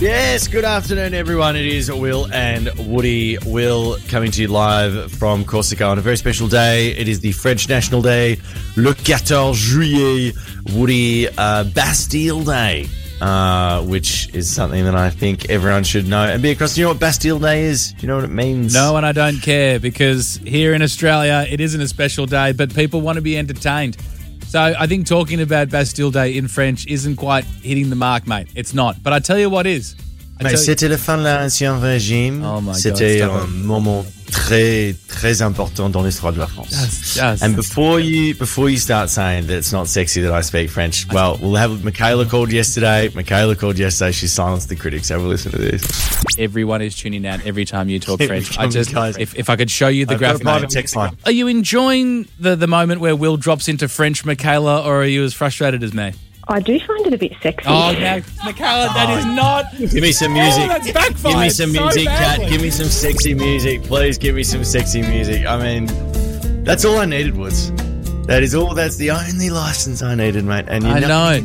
Yes, good afternoon, everyone. It is Will and Woody. Will coming to you live from Corsica on a very special day. It is the French National Day, le 14 juillet, Woody, Bastille Day, which is something that I think everyone should know and be across. Do you know what Bastille Day is? Do you know what it means? No, and I don't care, because here in Australia, it isn't a special day, but people want to be entertained. So I think talking about Bastille Day in French isn't quite hitting the mark, mate. It's not. But I tell you what is. Mais c'était la fin de l'Ancien Régime. Oh my God, c'était un moment très, très important dans l'histoire de la France. And before you start saying that it's not sexy that I speak French, well, we'll have Michaela called yesterday. She silenced the critics. Have a listen to this. Everyone is tuning out every time you talk French. If I could show you the graphic. Text line. Are you enjoying the moment where Will drops into French, Michaela, or are you as frustrated as me? I do find it a bit sexy. Oh, no, Michaela, that is not. Give me some music. Oh, that's backfired. Give me some music, Kat. badly. Give me some sexy music. Please give me some sexy music. I mean, that's all I needed, Woods. That is all. That's the only license I needed, mate. And I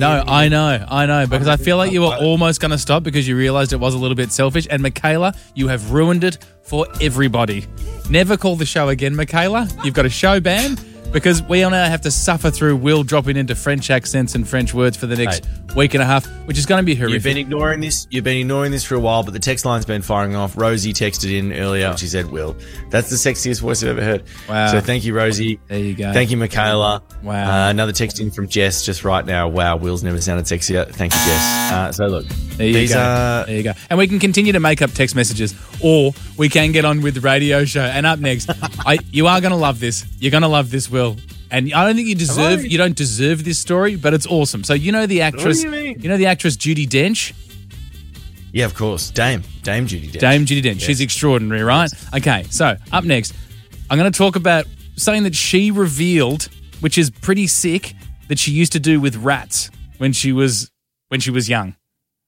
know. Because I feel like you were almost going to stop because you realised it was a little bit selfish. And Michaela, you have ruined it for everybody. Never call the show again, Michaela. You've got a show ban. Because we all now have to suffer through Will dropping into French accents and French words for the next week and a half, which is going to be horrific. You've been ignoring this for a while, but the text line's been firing off. Rosie texted in earlier. She said, Will, that's the sexiest voice I've ever heard. Wow. So thank you, Rosie. There you go. Thank you, Michaela. Wow. Another text in from Jess just right now. Wow, Will's never sounded sexier. Thank you, Jess. So look. There you go. And we can continue to make up text messages, or we can get on with the radio show. And up next, you are going to love this. You're going to love this, Will. And I don't think you don't deserve this story, but it's awesome. So you know the actress, What do you mean? You know the actress Judi Dench? Yeah, of course. Dame Judi Dench. Dame Judi Dench. Yes. She's extraordinary, right? Okay, so up next, I'm going to talk about something that she revealed, which is pretty sick, that she used to do with rats when she was young.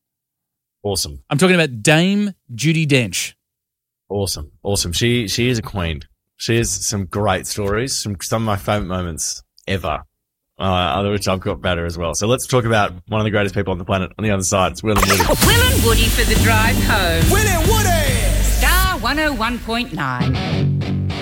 Awesome. I'm talking about Dame Judi Dench. Awesome. She is a queen. She has some great stories, some of my favourite moments ever, which I've got better as well. So let's talk about one of the greatest people on the planet on the other side. It's Will and Woody. Will and Woody for the drive home. Will and Woody! Star 101.9.